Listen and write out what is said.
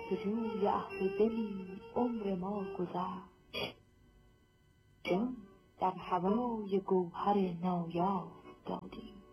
جستجوی اهل دلی عمر ما گذشت، جان در هوای گوهر نایاب دادیم.